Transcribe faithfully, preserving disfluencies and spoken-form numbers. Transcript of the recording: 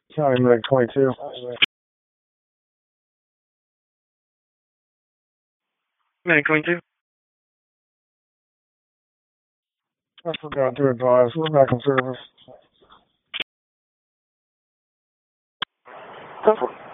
County Medic twenty-two. Medic twenty-two. I forgot to advise. We're back in service. Go for it.